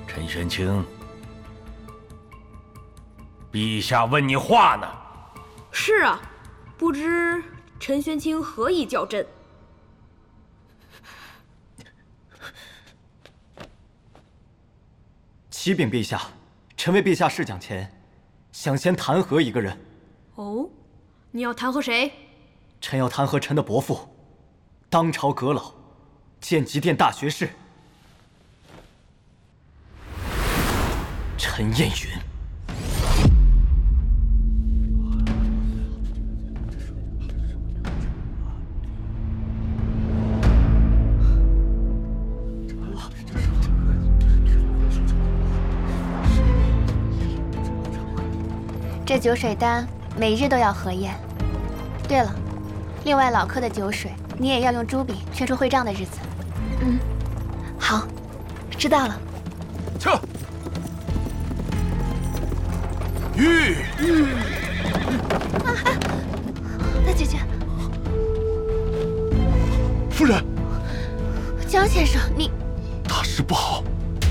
陈玄清，陛下问你话呢。 是啊，不知陈玄清何以叫朕？ 启禀陛下，臣为陛下侍讲前，想先弹劾一个人。 哦，你要弹劾谁？ 臣要弹劾臣的伯父，当朝阁老，建极殿大学士陈彦允。 这酒水单每日都要核验。对了，另外老客的酒水你也要用朱笔圈出会账的日子。好，知道了。 撤。御。 大姐姐。 夫人。 江先生，你大事不好。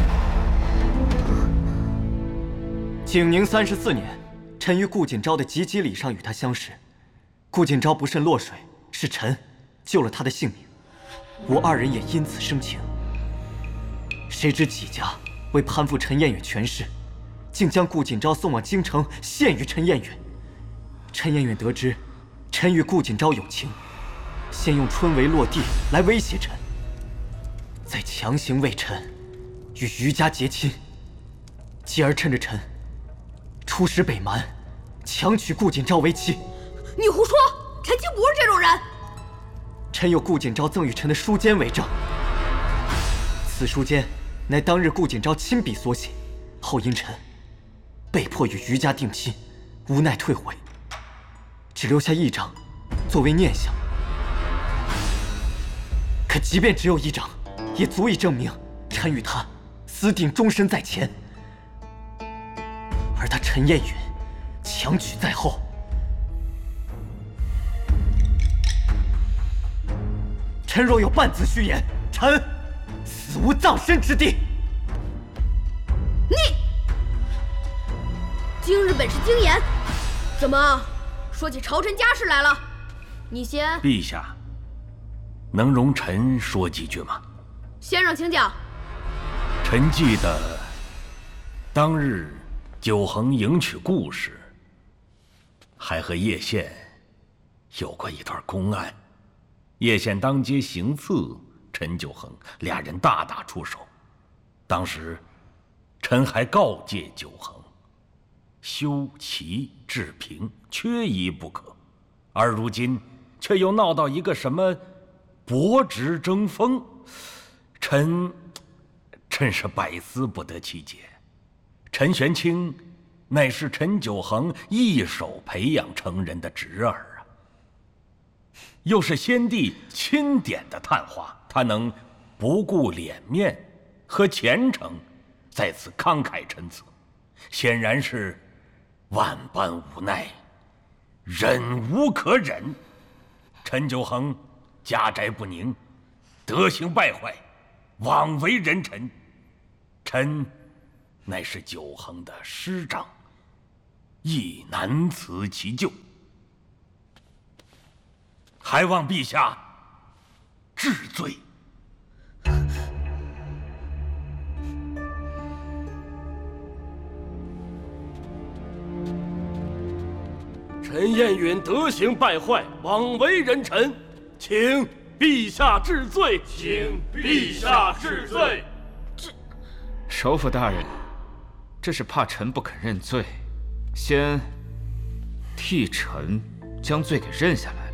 景宁34年。臣于顾锦昭的及笄礼上与他相识，顾锦昭不慎落水，是臣救了他的性命，我二人也因此生情。谁知纪家为攀附陈彦允权势，竟将顾锦昭送往京城献于陈彦允。陈彦允得知臣与顾锦昭有情，先用春闱落地来威胁臣，再强行为臣与余家结亲，继而趁着臣出使北蛮，强娶顾锦昭为妻。 你胡说！臣卿不是这种人。 臣有顾锦昭赠与臣的书笺为证，此书笺乃当日顾锦昭亲笔所写，后因臣被迫与余家定亲，无奈退回，只留下一张作为念想。可即便只有一张，也足以证明臣与他私定终身在前。而他陈彦允强娶在后，臣若有半字虚言，臣死无葬身之地。 你今日本是经言，怎么说起朝臣家事来了？你先。 陛下，能容臣说几句吗？ 先生请讲。 臣记得当日九衡迎娶顾氏，还和叶县有过一段公案。叶县当街行刺陈九衡，俩人大打出手。当时臣还告诫九衡，修齐治平，缺一不可。而如今却又闹到一个什么伯侄争锋，臣是百思不得其解。陈玄清乃是陈九衡一手培养成人的侄儿啊，又是先帝钦点的探花，他能不顾脸面和前程，在此慷慨陈词，显然是万般无奈，忍无可忍。陈九衡家宅不宁，德行败坏，枉为人臣。臣乃是九衡的师长，亦难辞其咎，还望陛下治罪。 陈彦允德行败坏，枉为人臣，请陛下治罪。 请陛下治罪。 首辅大人，这是怕臣不肯认罪，先替臣将罪给认下来了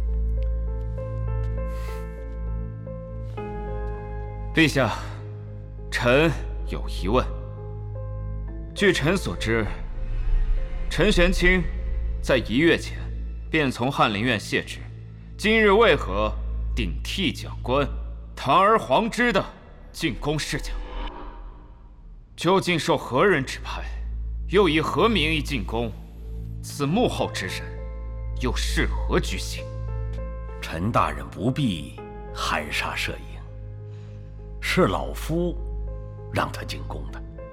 呀。陛下，臣有疑问。据臣所知，陈玄清在1月前便从翰林院卸职，今日为何顶替讲官，堂而皇之的进宫侍讲？究竟受何人指派，又以何名义进宫？此幕后之人，又是何居心？ 陈大人不必含沙射影，是老夫让他进宫的。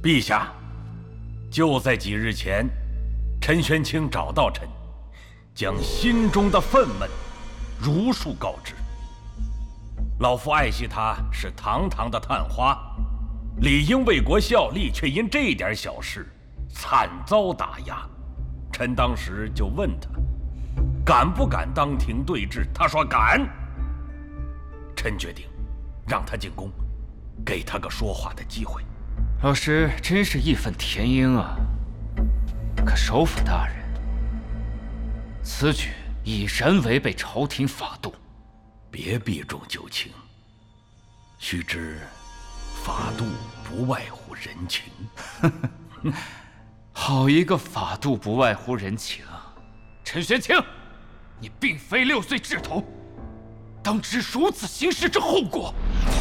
陛下，就在几日前，陈玄清找到臣，将心中的愤懑如数告知。老夫爱惜他是堂堂的探花，理应为国效力，却因这点小事惨遭打压。臣当时就问他，敢不敢当庭对质？他说敢。臣决定让他进宫，给他个说话的机会。 老师真是义愤填膺啊！可首辅大人，此举已然违背朝廷法度。 别避重就轻，须知法度不外乎人情。 好一个法度不外乎人情啊！陈玄清，你并非6岁稚童，当知如此行事之后果。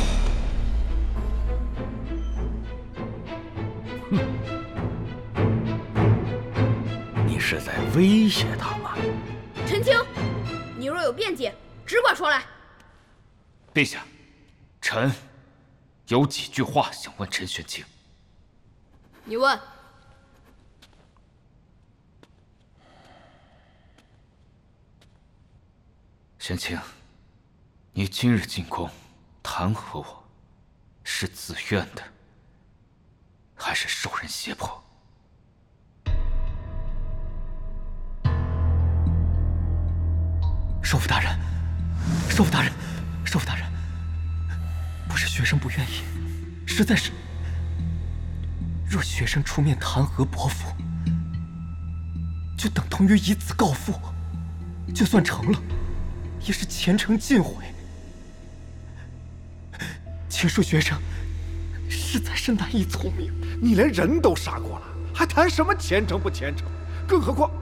你是在威胁他吗？ 陈清，你若有辩解，只管说来。 陛下，臣有几句话想问陈玄清。 你问。 玄清，你今日进宫弹劾我，是自愿的，还是受人胁迫？ 首辅大人，首辅大人，首辅大人，不是学生不愿意，实在是，若学生出面弹劾伯父，就等同于以子告父，就算成了，也是前程尽毁。请恕学生实在是难以从命。 你连人都杀过了，还谈什么前程不前程？更何况